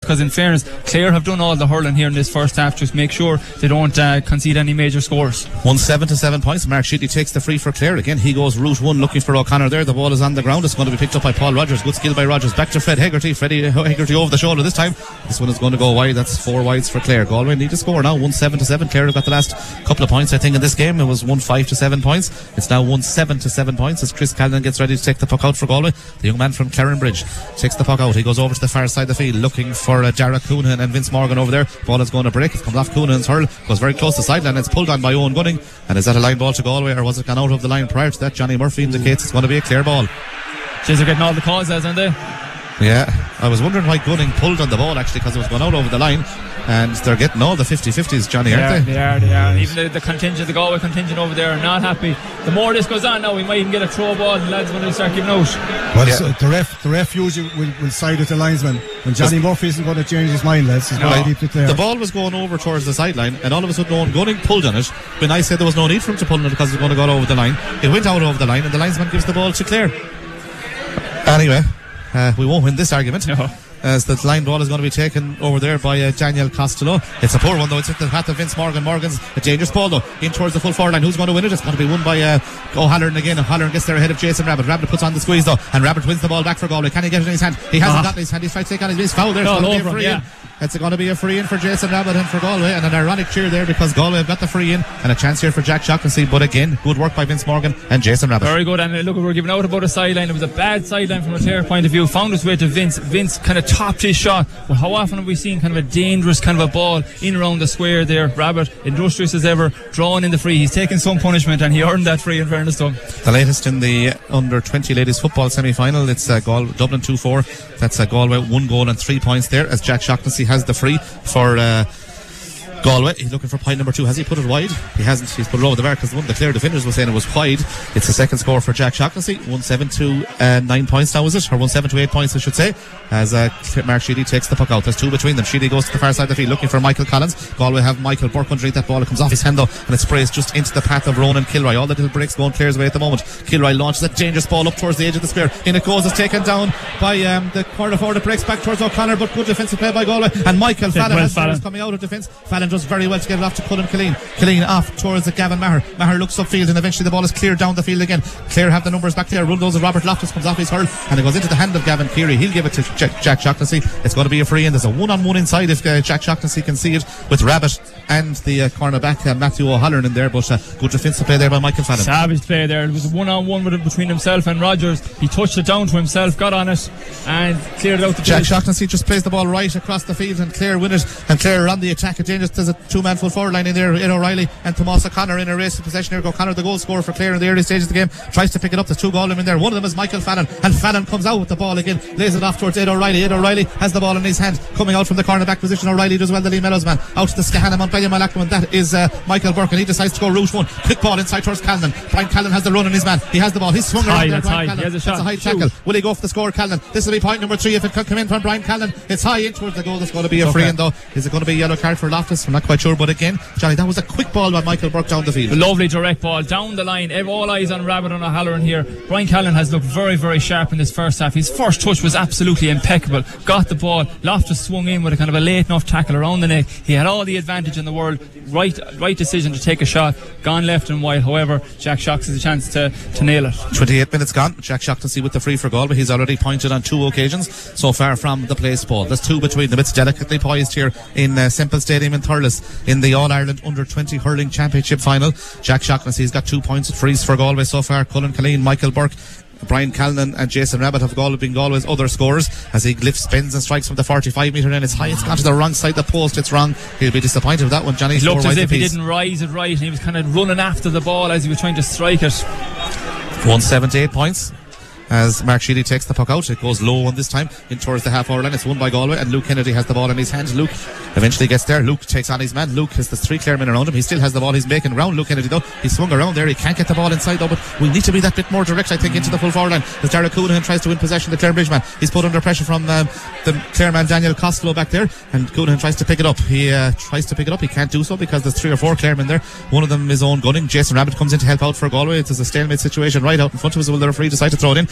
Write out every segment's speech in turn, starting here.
because in fairness, Clare have done all the hurling here in this first half. Just make sure they don't concede any major scores. 1-7 to 7 points. Mark Sheedy takes the free for Clare. Again, he goes route one looking for O'Connor there. The ball is on the ground. It's going to be picked up by Paul Rogers. Good skill by Rogers. Back to Fred Hegarty. Freddie Hegarty over the shoulder this time. This one is going to go wide. That's 4 wides for Clare. Galway need to score now. 1-7 to 7. Clare have got the last couple of points, I think, in this game. It was 1-5 to 7 points. It's now 1-7 to 7 points as Chris Callan gets ready to take the puck out for Galway. The young man from Clarenbridge takes the puck out. He goes over to the far side of the field looking for Jarrah Coonahan and Vince Morgan over there. Ball is going to break. It comes off Coonahan's hurl. Goes very close to the sideline. It's pulled on by Owen Gunning. And is that a line ball to Galway, or was it gone out of the line prior to that? Johnny Murphy indicates it's going to be a Clare ball. Jeez, they're getting all the calls, aren't they? Yeah, I was wondering why Gunning pulled on the ball actually, because it was going out over the line, and they're getting all the 50-50s, Johnny, aren't they? They are. Even the contingent, the Galway contingent over there are not happy. The more this goes on now, we might even get a throw ball and lads when they start giving out. Well, so the ref usually will side with the linesman, and Johnny Murphy isn't going to change his mind, lads. He's going to keep it there. The ball was going over towards the sideline, and all of a sudden Owen Gunning pulled on it when I said there was no need for him to pull on it because it was going to go over the line. It went out over the line, and the linesman gives the ball to Clare. Anyway, we won't win this argument. No. As the line ball is going to be taken over there by Daniel Costello. It's a poor one though. It's at the path of Vince Morgan. Morgan's a dangerous ball though, in towards the full forward line. Who's going to win it? It's going to be won by O'Halloran again. O'Halloran gets there ahead of Jason Rabbit. Rabbit puts on the squeeze though, and Rabbit wins the ball back for Galway. Can he get it in his hand? He hasn't got it in his hand. He's trying to take on his foul there. It's going to be a free in. It's going to be a free in for Jason Rabbit and for Galway, and an ironic cheer there because Galway have got the free in and a chance here for Jack Shaughnessy. But again, good work by Vince Morgan and Jason Rabbit. Very good. And look, we're giving out about a sideline. It was a bad sideline from a Clare point of view. Found his way to Vince. Vince kind of topped his shot. But how often have we seen kind of a dangerous kind of a ball in around the square there? Rabbit, industrious as ever, drawing in the free. He's taken some punishment and he earned that free in fairness to him. The latest in the under 20 ladies football semi-final, it's Dublin 2-4. That's Galway 1 goal and 3 points there as Jack Shaughnessy has the free for Galway. He's looking for point number 2. Has he put it wide? He hasn't. He's put it over the bar because one of the Clare defenders was saying it was wide. It's the second score for Jack Shaughnessy. 1-7 to 9 points now, is it? Or 1-7 to 8 points, I should say. As Mark Sheedy takes the puck out. There's 2 between them. Sheedy goes to the far side of the field looking for Michael Collins. Galway have Michael Burke underneath that ball. It comes off his hand though, and it sprays just into the path of Ronan Kilroy. All the little breaks going Clare's way at the moment. Kilroy launches a dangerous ball up towards the edge of the square. In it goes. It's taken down by the corner forward. It breaks back towards O'Connor, but good defensive play by Galway. And Michael Fallon is coming out of defence. Fallon does very well to get it off to Cullen Killeen. Killeen off towards Gavin Maher. Maher looks upfield and eventually the ball is cleared down the field again. Clare have the numbers back there. Run goes of Robert Loftus, comes off his hurl and it goes into the hand of Gavin Keary. He'll give it to Jack Shaughnessy. It's going to be a free in. There's a one-on-one inside if Jack Shaughnessy can see it with Rabbit and the cornerback Matthew O'Halloran in there, but good defensive play there by Michael Fallon. Savage play there. It was a one-on-one between himself and Rogers. He touched it down to himself, got on it and cleared it out the Jack Shaughnessy just plays the ball right across the field and Clare win it, and Clare are on the attack. There's a 2-man full forward line in there. Ed O'Reilly and Tomas O'Connor in a race of possession here. O'Connor, the goal scorer for Clare in the early stages of the game, tries to pick it up. There's 2 Galway in there. One of them is Michael Fallon, and Fallon comes out with the ball again, lays it off towards Ed O'Reilly. Ed O'Reilly has the ball in his hand, coming out from the cornerback position. O'Reilly does well, the Lee Meadows man, out to the Skahana Montpellier Malacco, and that is Michael Burke, and he decides to go route 1. Quick ball inside towards Callan. Brian Callan has the run in his man. He has the ball. He's swung around there. Brian Callan. That's a high tackle. Will he go for the score, Callan? This will be point number 3 if it could come in from Brian Callan. It's high in towards the goal. There's going to be a free in though. Is it going to be a yellow card for Loftus? I'm not quite sure, but again, Johnny, that was a quick ball by Michael Burke down the field. A lovely direct ball down the line. All eyes on Rabbit and O'Halloran here. Brian Callan has looked very, very sharp in this first half. His first touch was absolutely impeccable. Got the ball. Loftus swung in with a kind of a late enough tackle around the neck. He had all the advantage in the world. Right decision to take a shot. Gone left and wide. However, Jack Shaughnessy has a chance to nail it. 28 minutes gone. Jack Shaughnessy with the free for Galway. He's already pointed on 2 occasions so far from the place ball. There's 2 between them. It's delicately poised here in Semple Stadium in Thurles in the All-Ireland Under-20 Hurling Championship Final. Jack Shaughnessy's got 2 points at frees for Galway so far. Cullen Killeen, Michael Burke, Brian Callan and Jason Rabbit have been Galway's other scorers as he lifts, spins and strikes from the 45 metre end. It's high, it's gone to the wrong side of the post. It's wrong. He'll be disappointed with that one, Johnny. It looked as if he didn't rise it right and he was kind of running after the ball as he was trying to strike it. 178 points as Mark Sheedy takes the puck out. It goes low one this time in towards the half-hour line. It's won by Galway and Luke Kennedy has the ball in his hands. Luke eventually gets there. Luke takes on his man. Luke has the 3 Clare men around him. He still has the ball. He's making round Luke Kennedy though. He swung around there. He can't get the ball inside though, but we need to be that bit more direct, I think, into the full forward line as Jarrah Coonahan tries to win possession of the Clare Bridge man. He's put under pressure from the Clare man Daniel Costello back there, and Coonahan tries to pick it up. He tries to pick it up. He can't do so because there's 3 or 4 Clare men there. One of them is Owen Gunning. Jason Rabbit comes in to help out for Galway. It's a stalemate situation right out in front of us. Will the referee decide to throw it in?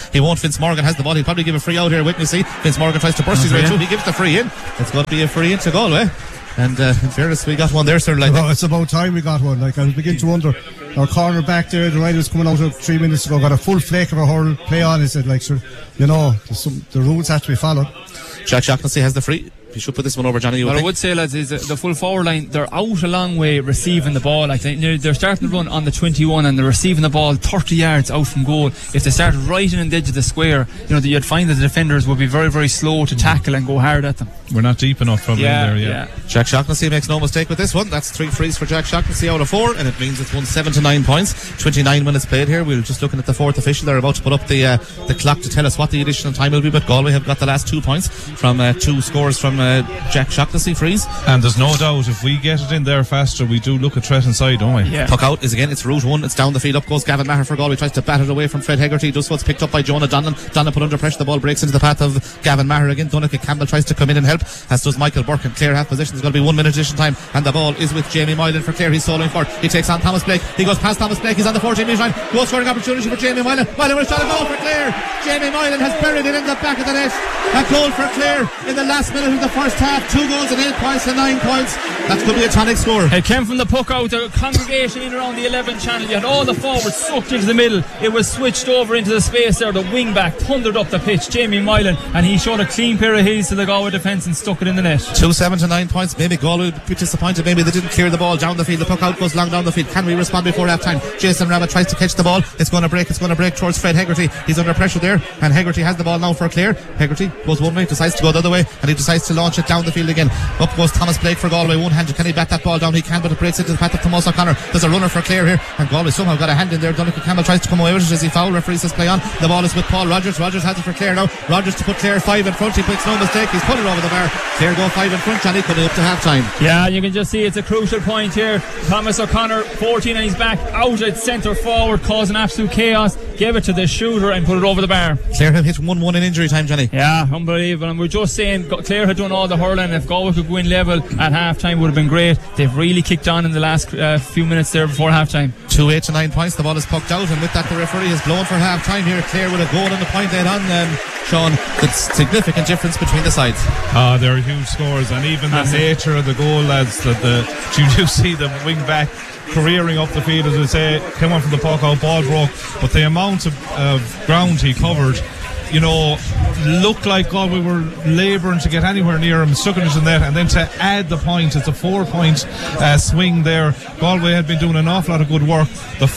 He won't. Vince Morgan has the ball. He'll probably give a free out here. Wait and see. Vince Morgan tries to burst his way through. He gives the free in. It's going to be a free in to Galway. And in fairness, we got one there, sir. Well, it's about time we got one. Like, I was beginning to wonder. Our corner back there, the rider was coming out of 3 minutes ago, got a full flake of a hurl, play on. He said, like, sir, you know, the rules have to be followed. Jack Shaughnessy has the free. He should put this one over, Johnny. What I would say, lads, is the full forward line, they're out a long way receiving the ball. Like they're starting to run on the 21 and they're receiving the ball 30 yards out from goal. If they started right in the edge of the square, you know, you'd find that the defenders would be very, very slow to tackle and go hard at them. We're not deep enough probably in there yet. Jack Shaughnessy makes no mistake with this one. That's 3 frees for Jack Shaughnessy out of 4, and it means it's won 7 to 9 points. 29 minutes played here. We're just looking at the fourth official. They're about to put up the clock to tell us what the additional time will be, but Galway have got the last 2 points from 2 scores from Jack Shaughnessy frees. And there's no doubt if we get it in there faster, we do look a threat inside, don't we? Yeah. Puck out is again, it's route 1, it's down the field, up goes Gavin Maher for Galway, tries to bat it away from Fred Hegarty, just what's picked up by Jonah Donnan. Donnan put under pressure, the ball breaks into the path of Gavin Maher again. Donnchadh Campbell tries to come in and help, as does Michael Burke, and Clare have possession. There's going to be 1 minute addition time, and the ball is with Jamie Moylan for Clare. He's soloing for it. He takes on Thomas Blake. He goes past Thomas Blake. He's on the 14-metre line. Goal scoring opportunity for Jamie Moylan. Moylan will shot a goal for Clare. Jamie Moylan has buried it in the back of the net. A goal for Clare in the last minute of the first half. 2 goals and 8 points and 9 points. That could be a tonic score. It came from the puck out. The congregation in around the 11 channel. You had all the forwards sucked into the middle. It was switched over into the space there. The wing back thundered up the pitch, Jamie Moylan, and he showed a clean pair of heels to the Galway defence and stuck it in the net. 7 to 9 points. Maybe Galway would be disappointed. Maybe they didn't clear the ball down the field. The puck out goes long down the field. Can we respond before half time? Jason Rabbit tries to catch the ball. It's going to break towards Fred Hegarty. He's under pressure there, and Hegarty has the ball now for Clare. Hegarty goes one way, decides to go the other way, and he decides to launch it down the field again. Up goes Thomas Blake for Galway, one handed. Can he bat that ball down? He can, but it breaks into the path of Tomas O'Connor. There's a runner for Clare here, and Galway somehow got a hand in there. Donnchadh Campbell tries to come away with it as he foul. Referee says play on. The ball is with Paul Rogers. Rogers has it for Clare now. Rogers to put Clare 5 in front. He makes no mistake. He's put it over the bar. Clare go 5 in front. Johnny coming up to half time. Yeah, you can just see it's a crucial point here. Thomas O'Connor 14 and he's back out at centre forward, causing absolute chaos. Gave it to the shooter and put it over the bar. Clare have hit 1-1 in injury time, Johnny. Yeah, unbelievable. And we're just saying Clare had done all the hurling. If Galway could go in level at half time would have been great. They've really kicked on in the last few minutes there before half time. 8 to 9 points. The ball is pucked out, and with that the referee has blown for half time here. Clare with a goal and a point laid on. Sean, the significant difference between the sides. They're huge scores, and even the nature of the goal, lads, that you do see the wing back careering up the field, as I say, came on from the puck out, ball broke, but the amount of ground he covered, you know, looked like Galway were labouring to get anywhere near him, stuck it into the net, and then to add the point, it's a 4-point swing there. Galway had been doing an awful lot of good work.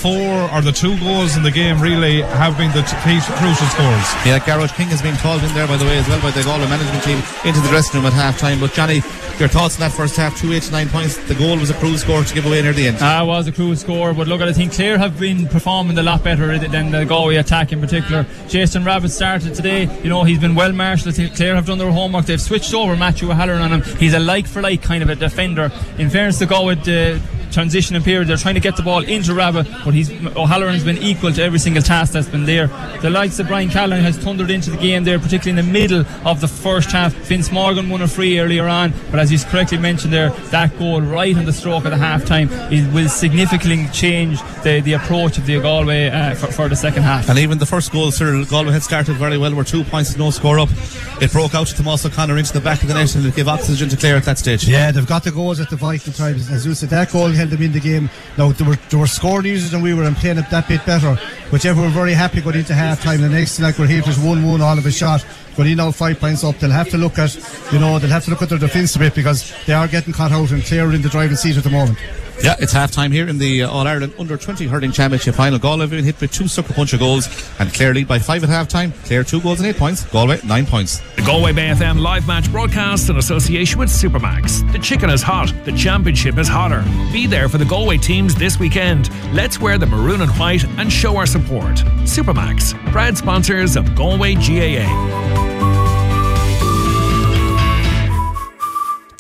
The 2 goals in the game really have been the crucial scores. Yeah, Garrett King has been called in there, by the way, as well, by the Galway management team into the dressing room at half time. But Johnny, your thoughts on that first half? 8 to 9 points. The goal was a cruise score to give away near the end. It was a cruise score, but look, I think Clare have been performing a lot better than the Galway attack in particular. Jason Rabbit started today. You know, he's been well marshalled. Clare have done their homework. They've switched over Matthew O'Halloran on him. He's a like for like kind of a defender. In fairness to Galway, transitioning period, they're trying to get the ball into Rabbit, but O'Halloran's been equal to every single task that's been there. The likes of Brian Callan has thundered into the game there, particularly in the middle of the first half. Vince Morgan won a free earlier on, but as you correctly mentioned there, that goal right on the stroke of the half time will significantly change the approach of the Galway for the second half. And even the first goal, Cyril, Galway had started very well. Were 2 points, no score up. It broke out to Tomas O'Connor into the back of the net, and it gave oxygen to Clare at that stage. Yeah, they've got the goals at the vital times. As you said, that goal held them in the game. Now, they were scoring easier than we were and playing it that bit better. But yeah, we were very happy going into half time. The next thing, like, we're here, there's 1-1 all of a shot. Going in now 5 points up. They'll have to look at their defence a bit, because they are getting caught out and Clare in the driving seat at the moment. Yeah, it's half time here in the All-Ireland Under-20 Hurling Championship final. Galway have been hit with 2 sucker punch of goals, and Clare lead by 5 at half time. Clare 2 goals and 8 points. Galway 9 points. The Galway Bay FM live match broadcast in association with Supermax. The chicken is hot, the championship is hotter. Be there for the Galway teams this weekend. Let's wear the maroon and white and show our support. Supermax, proud sponsors of Galway GAA.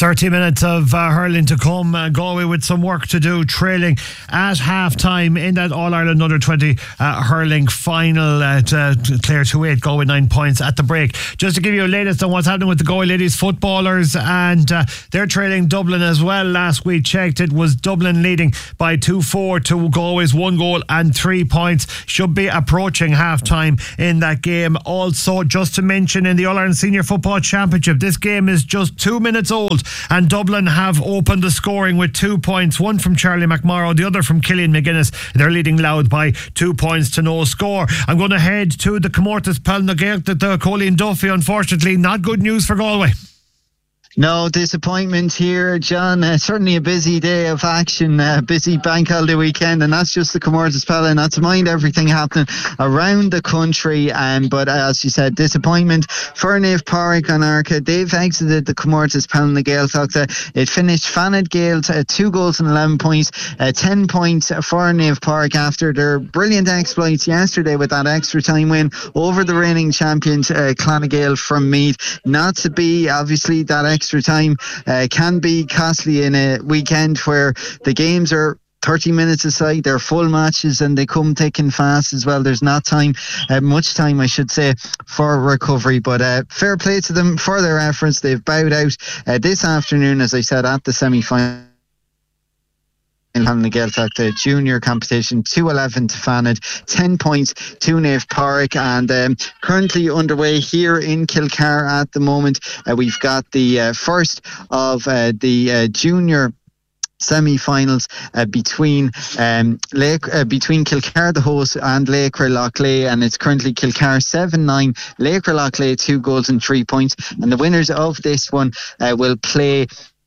30 minutes of hurling to come. Galway with some work to do, trailing at half time in that All-Ireland Under 20 hurling final at Clare 2-8, Galway 9 points at the break. Just to give you a latest on what's happening with the Galway ladies footballers, and they're trailing Dublin as well. Last we checked, it was Dublin leading by 2-4 to Galway's 1 goal and 3 points. Should be approaching half time in that game. Also, just to mention, in the All-Ireland Senior Football Championship, this game is just 2 minutes old, and Dublin have opened the scoring with 2 points, one from Charlie McMorrow, the other from Killian McGuinness. They're leading Louth by 2 points to no score. I'm going to head to the Comórtas Palnagailta, the Colleen Duffy. Unfortunately, not good news for Galway. No disappointment here, John. Certainly a busy day of action, busy bank holiday weekend, and that's just the Comórtas Palnagailta, not to mind everything happening around the country. But as you said, disappointment for Naomh Pádraig on Arca. They've exited the Comórtas Palnagailta. It finished Fanad Gael 2 goals and 11 points, 10 points for Naomh Pádraig after their brilliant exploits yesterday with that extra time win over the reigning champions Clonagale from Meath. Not to be, obviously, that extra time can be costly in a weekend where the games are 30 minutes aside, they're full matches and they come thick and fast as well. There's not much time, I should say, for recovery, but fair play to them for their efforts. They've bowed out this afternoon, as I said, at the semi-final in Palnagailta, the junior competition, 2-11 to Fanad, 10 points to Naomh Pádraig, and currently underway here in Kilcar at the moment. We've got the first of the junior semi-finals between Kilcar, the host, and Leicra Loughrea, and it's currently Kilcar 7-9, Leicra Loughrea 2 goals and 3 points, and the winners of this one will play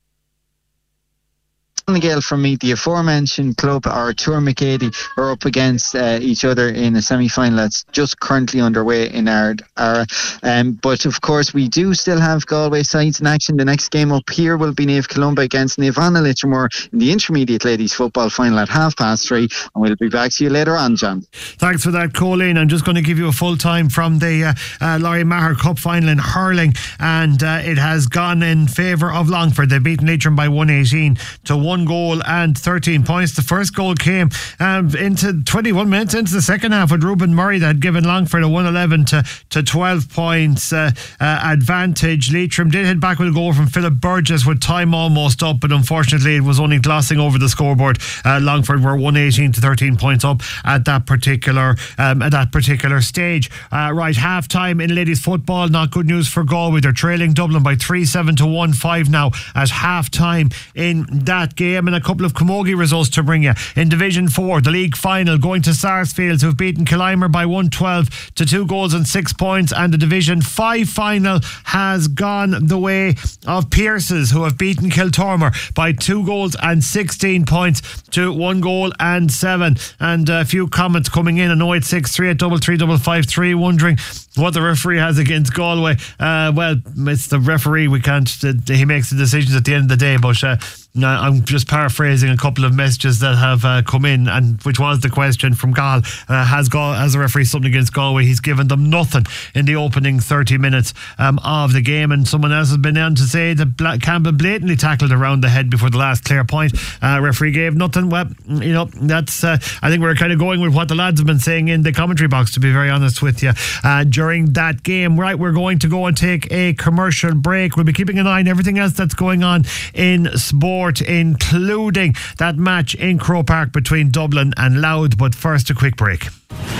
Gael from Meath, the aforementioned club, or Tour McAdy, are up against each other in a semi-final that's just currently underway in Ard. But of course, we do still have Galway sides in action. The next game up here will be Naomh Columba against Naomh Littermore in the intermediate ladies football final at 3:30, and we'll be back to you later on, John. Thanks for that, Colleen. I'm just going to give you a full time from the Laurie Maher Cup final in hurling, and it has gone in favour of Longford. They've beaten Leitrim by 118 to 1 goal and 13 points. The first goal came into 21 minutes into the second half with Ruben Murray that had given Longford a 111 to 12 points advantage. Leitrim did head back with a goal from Philip Burgess with time almost up, but unfortunately it was only glossing over the scoreboard. Longford were 118 to 13 points up at that particular stage. Right, half time in ladies football, not good news for Galway. They're trailing Dublin by 3-7 to 1-5 now at half time in that game. And a couple of camogie results to bring you. In Division 4, the league final, going to Sarsfields, who've beaten Killimer by 112 to 2 goals and 6 points, and the Division 5 final has gone the way of Pierces, who have beaten Kiltormer by 2 goals and 16 points to 1 goal and 7. And a few comments coming in on 0863 833 553 wondering what the referee has against Galway. Well, it's the referee. He makes the decisions at the end of the day, but I'm just paraphrasing a couple of messages that have come in, and which was the question from Gal. Has the referee something against Galway? He's given them nothing in the opening 30 minutes of the game, and someone else has been on to say that Campbell blatantly tackled around the head before the last clear point. Referee gave nothing. Well, that's I think we're kind of going with what the lads have been saying in the commentary box, to be very honest with you, during that game. Right, we're going to go and take a commercial break. We'll be keeping an eye on everything else that's going on in sport, including that match in Croke Park between Dublin and Louth. But first, a quick break.